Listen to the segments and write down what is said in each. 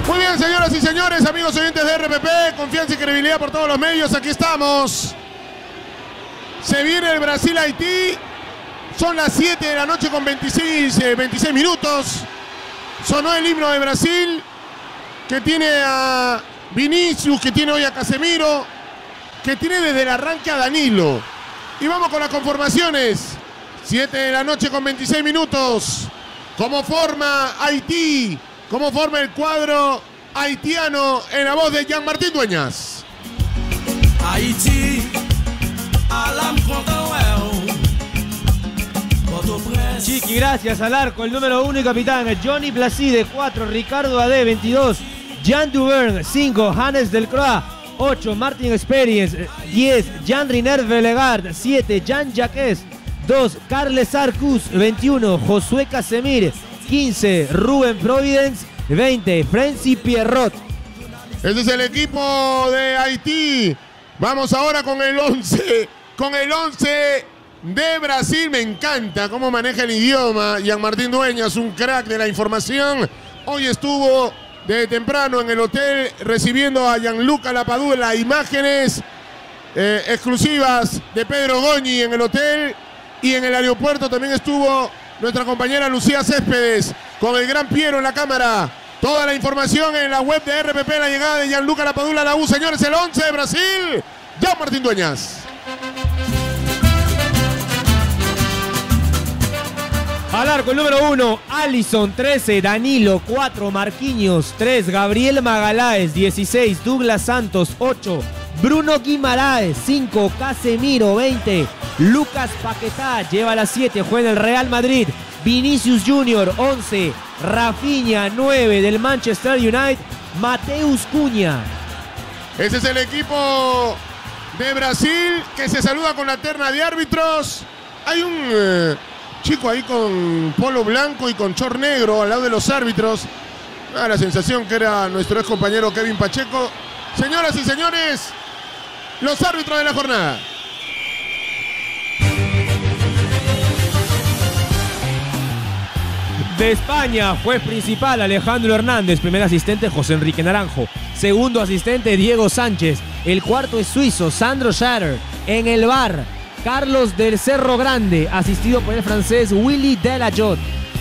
Muy bien, señoras y señores, amigos oyentes de RPP, confianza y credibilidad por todos los medios, aquí estamos. Se viene el Brasil-Haití, son las 7 de la noche con 26 minutos. Sonó el himno de Brasil, que tiene a Vinicius, que tiene hoy a Casemiro, que tiene desde el arranque a Danilo. Y vamos con las conformaciones. 7 de la noche con 26 minutos. ¿Cómo forma Haití? ¿Cómo forma el cuadro haitiano en la voz de Jean-Martín Dueñas? Haití, Chiqui, gracias. Al arco, el número 1 y capitán, Johnny Placide, 4, Ricardo Ade, 22, Jan Duvern, 5, Hannes Delcroix, 8, Martin Experience, 10, Jean Riner Velegard, 7, Jean Jacques, 2, Carles Arcus, 21, Josué Casemir, 15, Ruben Providence, 20, Frenzy Pierrot. Ese es el equipo de Haití. Vamos ahora con el 11. Con el 11 de Brasil. Me encanta cómo maneja el idioma Jean-Martín Dueñas, un crack de la información. Hoy estuvo de temprano en el hotel recibiendo a Gianluca Lapadula. Imágenes exclusivas de Pedro Goñi en el hotel. Y en el aeropuerto también estuvo nuestra compañera Lucía Céspedes con el gran Piero en la cámara. Toda la información en la web de RPP, la llegada de Gianluca Lapadula a la U. Señores, el 11 de Brasil, Jean-Martín Dueñas. Al arco, el número 1, Alisson, 13, Danilo, 4, Marquinhos, 3, Gabriel Magaláes, 16, Douglas Santos, 8, Bruno Guimaraes, 5, Casemiro, 20, Lucas Paquetá, lleva la 7, juega en el Real Madrid, Vinicius Junior, 11, Rafinha, 9, del Manchester United, Mateus Cunha. Ese es el equipo de Brasil que se saluda con la terna de árbitros. Hay un chico ahí con polo blanco y con short negro al lado de los árbitros. Da la sensación que era nuestro ex compañero Kevin Pacheco. Señoras y señores, los árbitros de la jornada. De España, juez principal Alejandro Hernández, primer asistente José Enrique Naranjo, segundo asistente Diego Sánchez, el cuarto es suizo Sandro Schatter, en el VAR Carlos del Cerro Grande, asistido por el francés Willy Delayotte.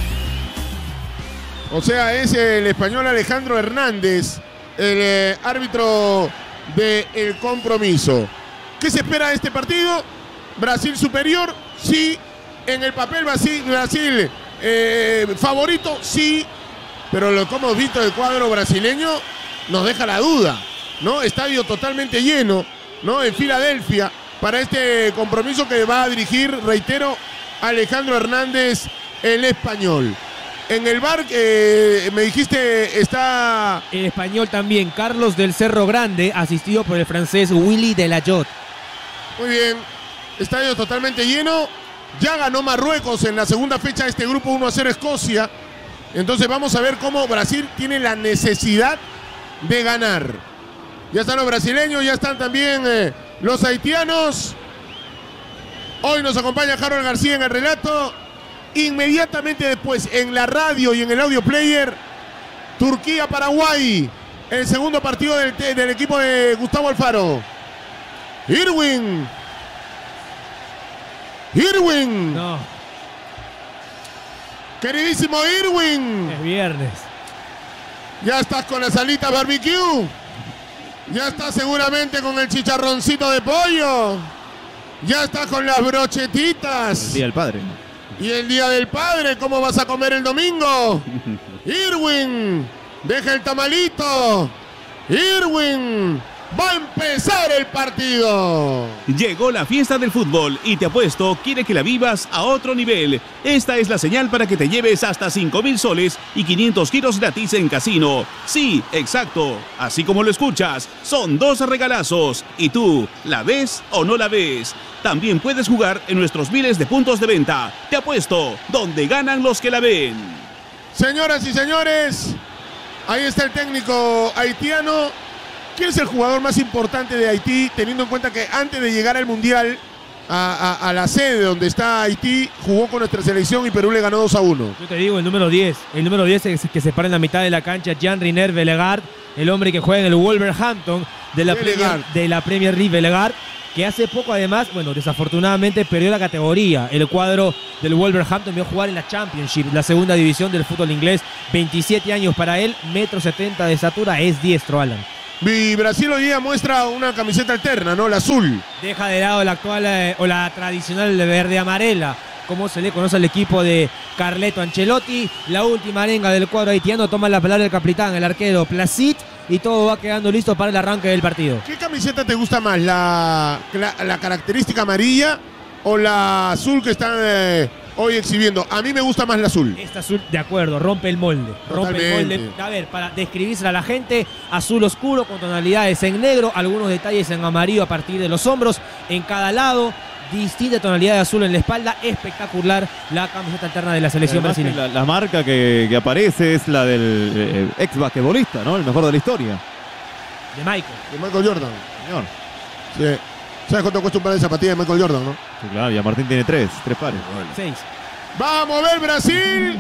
O sea, es el español Alejandro Hernández, el árbitro del compromiso. ¿Qué se espera de este partido? Brasil superior, sí. En el papel Brasil favorito, sí. Pero lo que hemos visto del cuadro brasileño nos deja la duda, ¿no? Estadio totalmente lleno, ¿no? En Filadelfia para este compromiso que va a dirigir, reitero, Alejandro Hernández, el español. En el VAR, me dijiste, está... El español también, Carlos del Cerro Grande, asistido por el francés Willy Delayotte. Muy bien, estadio totalmente lleno. Ya ganó Marruecos en la segunda fecha de este grupo 1-0 Escocia. Entonces vamos a ver cómo Brasil tiene la necesidad de ganar. Ya están los brasileños, ya están también los haitianos. Hoy nos acompaña Harold García en el relato. Inmediatamente después, en la radio y en el audio player, Turquía-Paraguay, el segundo partido del equipo de Gustavo Alfaro. Irwin. No. Queridísimo Irwin. Es viernes. Ya estás con las alitas barbecue. Ya estás seguramente con el chicharroncito de pollo. Ya estás con las brochetitas. El Día del Padre. Y el Día del Padre, ¿cómo vas a comer el domingo? Irwin, deja el tamalito. Irwin, va a empezar el partido. Llegó la fiesta del fútbol y Te Apuesto quiere que la vivas a otro nivel. Esta es la señal para que te lleves hasta 5,000 soles y 500 giros gratis en casino. Sí, exacto. Así como lo escuchas, son 2 regalazos. ¿Y tú, la ves o no la ves? También puedes jugar en nuestros miles de puntos de venta. Te Apuesto, donde ganan los que la ven. Señoras y señores, ahí está el técnico haitiano. ¿Quién es el jugador más importante de Haití, teniendo en cuenta que antes de llegar al Mundial a la sede donde está Haití, jugó con nuestra selección y Perú le ganó 2-1. Yo te digo, el número 10 es el que se para en la mitad de la cancha, Jean-René Bellegarde, el hombre que juega en el Wolverhampton de la Premier League, Bellegarde, que hace poco además, bueno, desafortunadamente perdió la categoría. El cuadro del Wolverhampton vio jugar en la Championship, la segunda división del fútbol inglés. 27 años para él, 1,70 m de estatura, es diestro, Alan. Y Brasil hoy día muestra una camiseta alterna, ¿no? La azul. Deja de lado la actual o la tradicional verde-amarela, como se le conoce al equipo de Carleto Ancelotti. La última arenga del cuadro haitiano, toma la palabra el capitán, el arquero Placid, y todo va quedando listo para el arranque del partido. ¿Qué camiseta te gusta más? ¿La característica amarilla o la azul que están hoy exhibiendo? A mí me gusta más la azul. Esta azul, de acuerdo, rompe el molde. Rompe el molde. A ver, para describírsela a la gente, azul oscuro con tonalidades en negro, algunos detalles en amarillo a partir de los hombros, en cada lado. Distinta tonalidad de azul en la espalda, espectacular la camiseta alterna de la selección brasileña. La marca que aparece es la del ex basquetbolista, ¿no? El mejor de la historia. De Michael. De Michael Jordan. Señor. Sí. ¿Sabes cuánto cuesta un par de zapatillas de Michael Jordan, no? Sí, claro, y a Martín tiene tres pares. 6. Vamos a ver Brasil.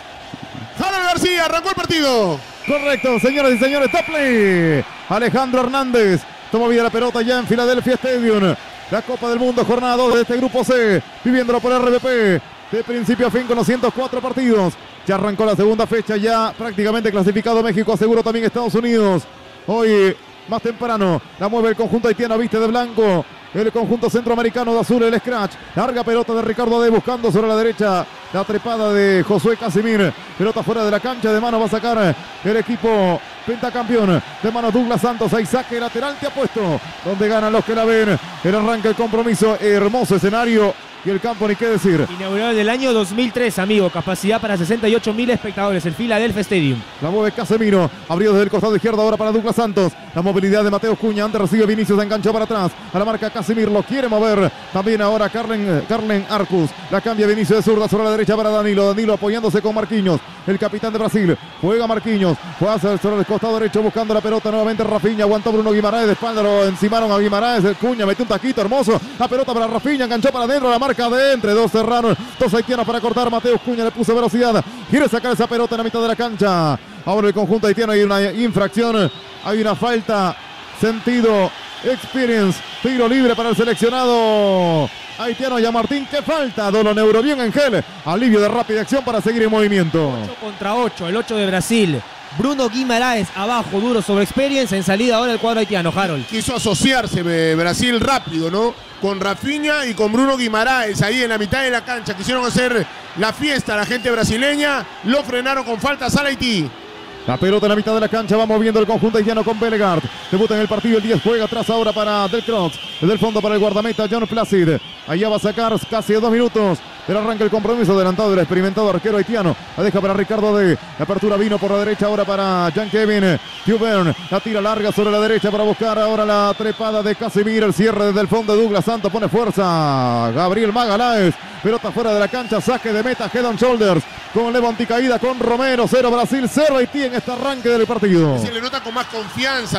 Harold García, arrancó el partido. Correcto, señoras y señores, top play. Alejandro Hernández toma vida la pelota ya en Philadelphia Stadium. La Copa del Mundo, jornada 2 de este grupo C, viviéndolo por RBP, de principio a fin con los 104 partidos. Ya arrancó la segunda fecha, ya prácticamente clasificado México, aseguró también Estados Unidos. Hoy, más temprano, la mueve el conjunto haitiano, viste de blanco. El conjunto centroamericano de azul, el scratch. Larga pelota de Ricardo D buscando sobre la derecha. La trepada de Josué Casimir. Pelota fuera de la cancha, de mano va a sacar el equipo pentacampeón. De mano Douglas Santos, ahí saque lateral te ha puesto. Donde ganan los que la ven. El arranque del compromiso, hermoso escenario. Y el campo, ni qué decir. Inaugurado en el año 2003, amigo. Capacidad para 68.000 espectadores. El Philadelphia Stadium. La mueve Casemiro. Abrió desde el costado izquierdo ahora para Douglas Santos. La movilidad de Mateo Cuña. Antes recibe Vinicius. Enganchó para atrás. A la marca Casemiro. Lo quiere mover. También ahora Carlen Arcus. La cambia Vinicius de zurda sobre la derecha para Danilo. Danilo apoyándose con Marquinhos. El capitán de Brasil. Juega Marquinhos. Juega sobre el costado derecho buscando la pelota. Nuevamente Rafinha. Aguantó Bruno Guimaraes. De espalda lo encimaron a Guimaraes. El Cuña metió un taquito hermoso. La pelota para Rafinha. Enganchó para adentro. La marca de entre dos serranos, dos haitianos para cortar. Mateo Cuña le puso velocidad, quiere sacar esa pelota en la mitad de la cancha. Ahora el conjunto haitiano, hay una infracción, hay una falta, sentido, experience, tiro libre para el seleccionado haitiano. Ya Martín, ¿qué falta? Dolo Neuro, bien Angel, alivio de rápida acción para seguir en movimiento. 8 contra 8, el 8 de Brasil. Bruno Guimaraes abajo, duro sobre Experience, en salida ahora el cuadro haitiano, Harold. Quiso asociarse Brasil rápido, ¿no? Con Rafinha y con Bruno Guimaraes ahí en la mitad de la cancha. Quisieron hacer la fiesta a la gente brasileña, lo frenaron con faltas al Haití. La pelota en la mitad de la cancha, va moviendo el conjunto haitiano con Bellegarde. Debuta en el partido el 10, juega atrás ahora para Del Croix. Desde el fondo para el guardameta John Placid. Allá va a sacar casi 2 minutos. Pero arranca el compromiso adelantado del experimentado arquero haitiano. La deja para Ricardo D. La apertura vino por la derecha ahora para Jean-Kevin Duvern. La tira larga sobre la derecha para buscar ahora la trepada de Casemiro. El cierre desde el fondo de Douglas Santos. Pone fuerza Gabriel Magaláes. Pelota fuera de la cancha. Saque de meta. Head on shoulders. Con Levante caída con Romero. 0 Brasil, 0 Haití en este arranque del partido. Se le nota con más confianza,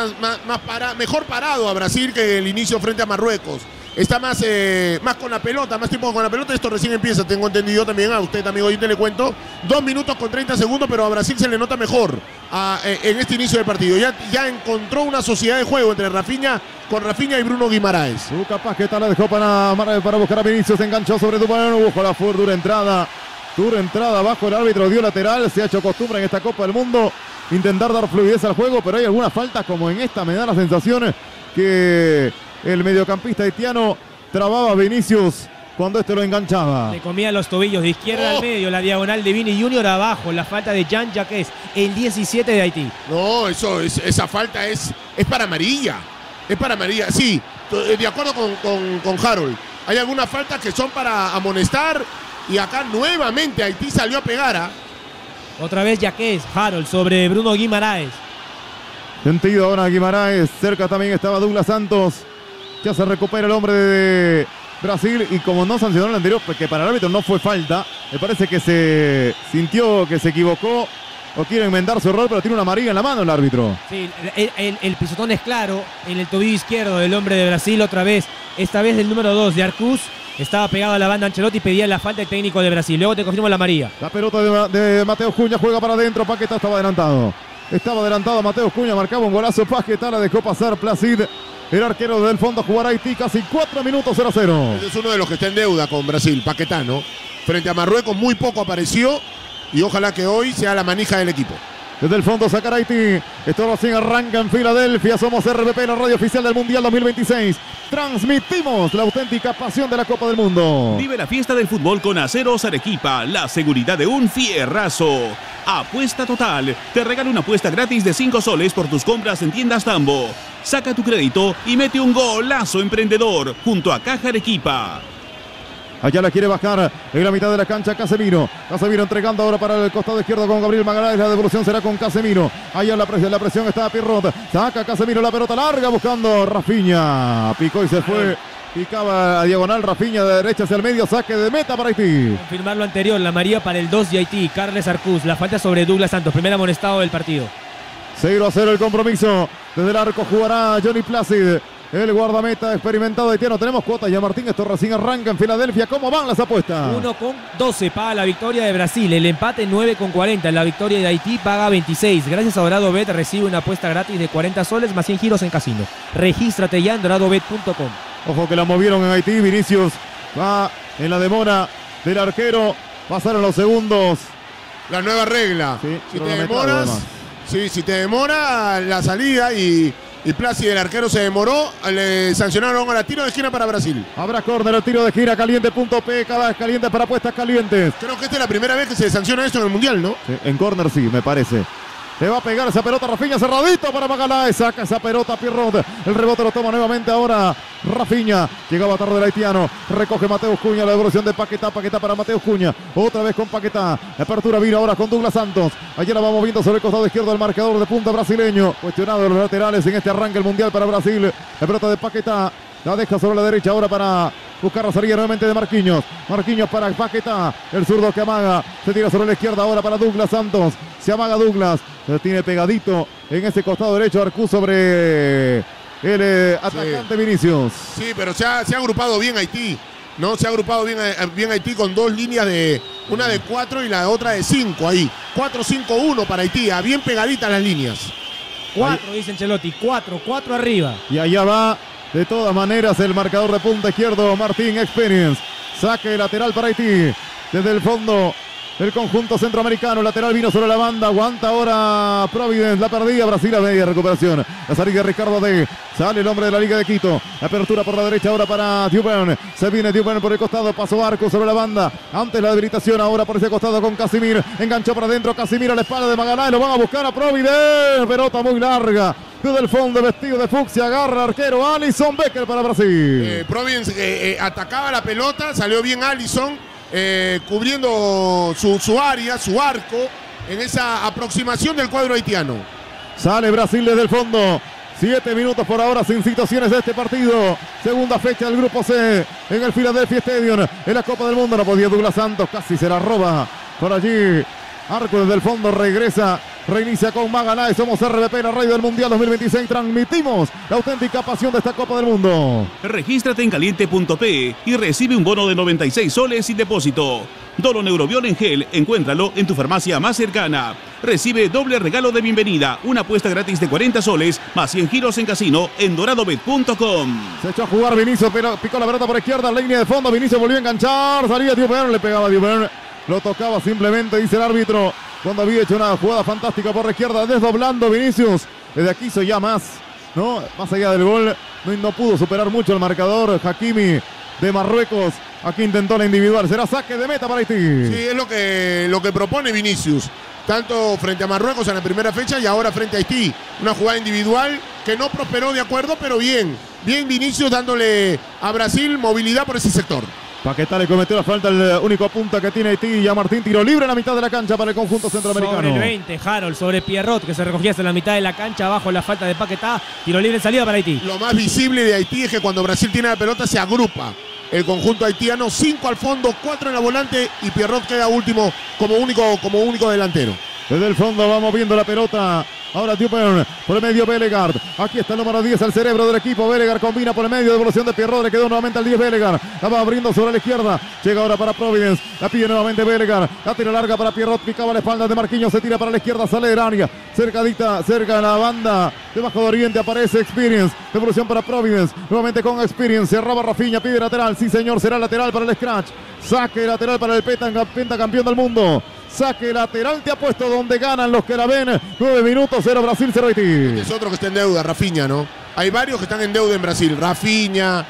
mejor parado a Brasil que el inicio frente a Marruecos. Está más con la pelota, más tiempo con la pelota. Esto recién empieza, tengo entendido también. A usted también oyente le cuento. 2 minutos con 30 segundos, pero a Brasil se le nota mejor en este inicio del partido. Ya encontró una sociedad de juego entre Rafinha y Bruno Guimaraes. Su capaz que tal la dejó para buscar a Vinicius. Se enganchó sobre Duvern. Buscó la dura entrada. Dura entrada bajo el árbitro, dio lateral. Se ha hecho costumbre en esta Copa del Mundo intentar dar fluidez al juego, pero hay algunas faltas como en esta. Me da la sensación que el mediocampista haitiano trababa a Vinicius cuando lo enganchaba. Le comía los tobillos de izquierda al medio, la diagonal de Vini Junior abajo, la falta de Jean-Jacques, el 17 de Haití. No, esa falta es para amarilla. Es para amarilla, sí, de acuerdo con Harold. Hay algunas faltas que son para amonestar y acá nuevamente Haití salió a pegar. Otra vez Jacques, Harold sobre Bruno Guimaraes. Sentido ahora Guimaraes, cerca también estaba Douglas Santos. Ya se recupera el hombre de Brasil y como no sancionó el anterior, porque para el árbitro no fue falta, me parece que se sintió que se equivocó o quiere enmendar su error, pero tiene una amarilla en la mano el árbitro. Sí, el pisotón es claro en el tobillo izquierdo del hombre de Brasil otra vez. Esta vez del número 2 de Arcuz. Estaba pegado a la banda Ancelotti y pedía la falta del técnico de Brasil. Luego te confirmo la amarilla. La pelota de Mateus Cunha juega para adentro. Paquetá estaba adelantado. Estaba adelantado Mateus Cunha, marcaba un golazo. Paquetá la dejó pasar Placid. El arquero del fondo jugará Haití casi 4 minutos 0-0. Es uno de los que está en deuda con Brasil, Paquetá, ¿no? Frente a Marruecos muy poco apareció y ojalá que hoy sea la manija del equipo. Desde el fondo sacará Haití. Esto recién arranca en Filadelfia. Somos RPP, la radio oficial del Mundial 2026. Transmitimos la auténtica pasión de la Copa del Mundo. Vive la fiesta del fútbol con Aceros Arequipa, la seguridad de un fierrazo. Apuesta total. Te regala una apuesta gratis de 5 soles por tus compras en tiendas Tambo. Saca tu crédito y mete un golazo emprendedor junto a Caja Arequipa. Allá la quiere bajar en la mitad de la cancha Casemiro. Casemiro entregando ahora para el costado izquierdo con Gabriel Magaláes. La devolución será con Casemiro. Allá la presión está Pirrot. Saca Casemiro la pelota larga buscando Rafinha. Picó y se fue. Picaba a diagonal Rafinha de derecha hacia el medio. Saque de meta para Haití. Confirmar lo anterior. La amarilla para el 2 de Haití. Carles Arcuz. La falta sobre Douglas Santos. Primer amonestado del partido. 0-0 el compromiso. Desde el arco jugará Johnny Placid. El guardameta experimentado haitiano. Tenemos cuotas ya, Martín. Esto recién arranca en Filadelfia. ¿Cómo van las apuestas? 1,12 paga la victoria de Brasil. El empate 9,40. La victoria de Haití paga 26. Gracias a DoradoBet recibe una apuesta gratis de 40 soles más 100 giros en casino. Regístrate ya en doradobet.com. Ojo que la movieron en Haití. Vinicius va en la demora del arquero. Pasaron los segundos. La nueva regla. Sí, si te demoras, si te demora la salida y Placid, el arquero, se demoró, le sancionaron a la tiro de esquina para Brasil. Habrá córner, el tiro de esquina, caliente.p, cada vez caliente para apuestas calientes. Creo que esta es la primera vez que se sanciona esto en el Mundial, ¿no? Sí, en córner sí, me parece. Le va a pegar esa pelota Rafinha, cerradito para Magaláes, saca esa pelota Pirrot. El rebote lo toma nuevamente ahora Rafinha. Llegaba tarde el haitiano, recoge Mateus Cunha, la devolución de Paquetá, Paquetá para Mateus Cunha. Otra vez con Paquetá, la apertura vino ahora con Douglas Santos. Allí la va moviendo sobre el costado izquierdo el marcador de punta brasileño. Cuestionado de los laterales en este arranque el Mundial para Brasil. La pelota de Paquetá, la deja sobre la derecha ahora para buscar la salida nuevamente de Marquinhos. Marquinhos para Paquetá. El zurdo que amaga. Se tira sobre la izquierda ahora para Douglas Santos. Se amaga Douglas. Se tiene pegadito en ese costado derecho Arcuz sobre el atacante Vinicius. Sí, pero se ha agrupado bien Haití. No, se ha agrupado bien Haití con dos líneas una de 4 y la otra de 5 ahí. 4-5-1 para Haití. Bien pegaditas las líneas. 4, dice Ancelotti. 4 arriba. Y allá va. De todas maneras, el marcador de punta izquierdo, Martín Experience. Saque lateral para Haití. Desde el fondo del conjunto centroamericano. Lateral vino sobre la banda. Aguanta ahora Providence. La perdía Brasil a media recuperación. La salida de Ricardo D. Sale el hombre de la Liga de Quito. Apertura por la derecha ahora para Duvern. Se viene Duvern por el costado. Pasó Arco sobre la banda. Antes la habilitación ahora por ese costado con Casimir. Enganchó para adentro. Casimir a la espalda de Magaláes. Lo van a buscar a Providence. Pelota muy larga. Desde el fondo, vestido de fucsia, agarra arquero Alisson Becker para Brasil. Providence atacaba la pelota, salió bien Alisson, cubriendo su área, su arco, en esa aproximación del cuadro haitiano. Sale Brasil desde el fondo. 7 minutos por ahora sin situaciones de este partido. Segunda fecha del Grupo C en el Philadelphia Stadium. En la Copa del Mundo no podía Douglas Santos, casi se la roba por allí. Arco desde el fondo, reinicia con Magaláes. Somos RBP, la radio del Mundial 2026. Transmitimos la auténtica pasión de esta Copa del Mundo. Regístrate en caliente.p y recibe un bono de 96 soles sin depósito. Dolo Neurobión en gel, encuéntralo en tu farmacia más cercana. Recibe doble regalo de bienvenida, una apuesta gratis de 40 soles más 100 giros en casino en doradobet.com. Se echó a jugar Vinicius, pero picó la pelota por izquierda, línea de fondo. Vinicius volvió a enganchar, salía Duvern, le pegaba a Duvern. Lo tocaba simplemente, dice el árbitro, cuando había hecho una jugada fantástica por la izquierda, desdoblando Vinicius. Desde aquí hizo ya más, ¿no? Más allá del gol, no pudo superar mucho el marcador. Hakimi de Marruecos, aquí intentó la individual. Será saque de meta para Haití. Sí, es lo que propone Vinicius. Tanto frente a Marruecos en la primera fecha y ahora frente a Haití. Una jugada individual que no prosperó, de acuerdo, pero bien. Bien Vinicius dándole a Brasil movilidad por ese sector. Paquetá le cometió la falta, el único punta que tiene Haití. Ya Martín, tiro libre en la mitad de la cancha para el conjunto centroamericano. Sobre el 20, Harold, sobre Pierrot, que se recogía hasta la mitad de la cancha. Abajo la falta de Paquetá. Tiro libre en salida para Haití. Lo más visible de Haití es que cuando Brasil tiene la pelota se agrupa. El conjunto haitiano, 5 al fondo, 4 en la volante y Pierrot queda último como único delantero. Desde el fondo va moviendo la pelota. Ahora Dupin, por el medio Bellegarde. Aquí está el número 10, el cerebro del equipo. Bellegarde combina por el medio, devolución de Pierrot. Le quedó nuevamente al 10 Bellegarde. La va abriendo sobre la izquierda. Llega ahora para Providence. La pide nuevamente Bellegarde. La tira larga para Pierrot. Picaba la espalda de Marquinhos. Se tira para la izquierda. Sale del área. Cercadita, cerca de la banda. Debajo de Oriente aparece Experience. Devolución para Providence. Nuevamente con Experience. Cerraba Rafinha. Pide lateral. Sí, señor. Será lateral para el Scratch. Saque lateral para el pentacampeón del mundo. Saque lateral, te apuesto donde ganan los que la ven. 9 minutos, 0 Brasil, 0 Haití. Es otro que está en deuda, Rafinha, ¿no? Hay varios que están en deuda en Brasil. Rafinha,